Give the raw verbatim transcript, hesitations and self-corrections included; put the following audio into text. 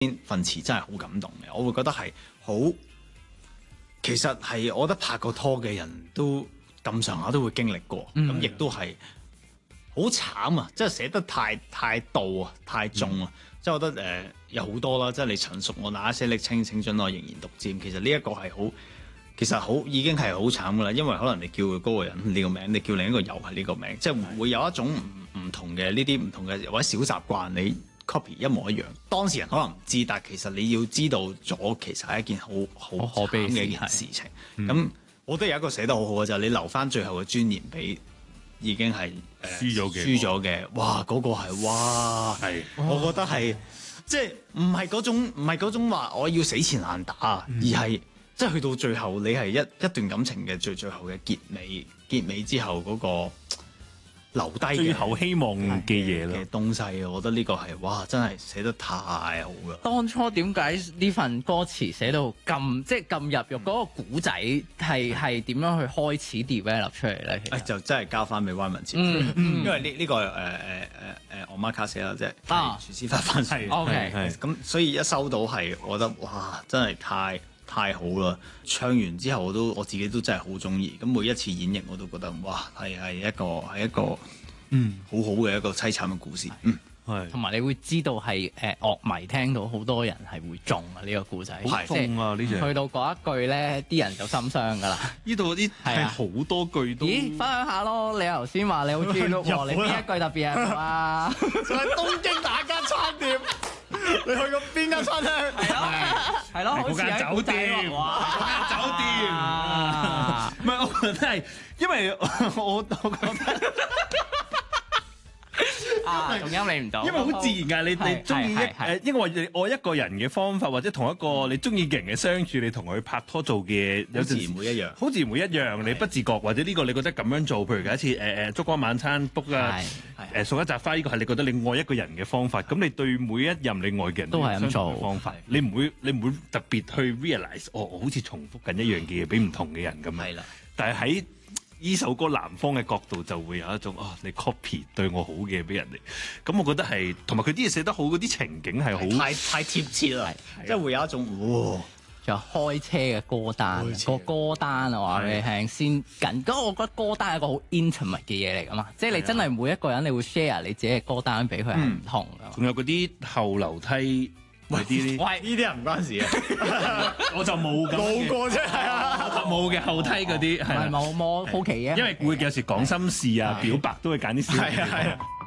份詞真係好感動嘅，我會覺得係好，其實係我覺得拍過拖嘅人都咁上下都會經歷過，咁亦、嗯、都係好慘啊！即係寫得太太到啊，太重啊！即係、嗯、我覺得誒、呃、有好多啦，即係你陳述我那些歷青青春我仍然獨佔，其實呢一個係好，其實好已經係好慘噶啦，因為可能你叫佢嗰個人呢個名，你叫另一個又係呢個名，即係會有一種唔唔同嘅呢啲唔同嘅或者小習慣你。copy 一模一樣，當事人可能唔知，但係其實你要知道咗，其實係一件好好可悲嘅一件事情。咁、嗯、我覺得有一個寫得好好嘅就係、是、你留翻最後嘅尊嚴俾已經係輸咗嘅，輸咗嘅，哇嗰、那個係哇，係我覺得係即係唔係嗰種唔係嗰種話我要死纏爛打，嗯、而係即係去到最後你係一一段感情嘅最最後嘅結尾，結尾之後嗰、那個。留低最後希望嘅嘢嘅東西，我覺得呢個係哇，真係寫得太好啦！ 當初點解呢份歌詞寫到咁即係咁入肉？嗰、嗯、個古仔係係點樣去開始 develop 出嚟咧？ 誒就真係交翻俾灣文哲，嗯嗯、因為呢、這、呢個誒誒誒誒我媽卡寫啦，即係廚師發翻係 OK 係咁，所以一收到係，我覺得哇，真係太〜太好啦！唱完之後我都我自己都真係好中意，咁每一次演繹我都覺得哇係係一個係一個嗯好好嘅一個凄慘嘅故事，嗯係。 同埋你會知道係誒樂迷聽到好多人係會中啊呢個故仔， 好中啊呢隻。 去到嗰一句咧，啲人就心傷噶啦。 呢度啲係好多句都。 咦？分享下咯，你頭先話你好中意咯，你邊一句特別係啊？ 就係東京哪間餐店？你去過邊間餐廳？係咯， 係咯，嗰間酒店， 嗰間酒店。唔係，我覺得係，因為我我覺得啊，重音你唔到， 因為好自然㗎。你你中意一誒，因為我一個人嘅方法，或者同一個你中意嘅人嘅相處，你同佢拍拖做嘅嘢，有時唔會一樣，好自然會一樣。你不自覺或者呢個你覺得咁樣做，譬如有一次誒誒燭光晚餐 book 啊。誒送一扎花，呢個係你覺得你愛一個人嘅方法。咁你對每一任你愛嘅人都係咁做方法，你唔會你唔會特別去 realize，哦，我好似重複緊一樣嘅嘢俾唔同嘅人咁樣。係啦，但係喺呢首歌南方嘅角度就會有一種啊、哦，你 copy 對我好嘅俾人哋。咁我覺得係同埋佢啲嘢寫得好，嗰啲情景係好太太貼切啦，即係會有一種哇。 仲有開車嘅歌單，個歌單啊話俾你聽先緊。咁我覺得歌單係一個好 intimate 嘅嘢嚟噶嘛，即係你真係每一個人你會 share 你自己嘅歌單俾佢係唔同噶。 仲有嗰啲後樓梯，喂啲，喂呢啲人唔關事啊，我就冇咁冇過啫，係啊，我就冇嘅後梯嗰啲係冇冇好奇嘅， 因為會有時講心事啊、表白都會揀啲小。係啊係啊。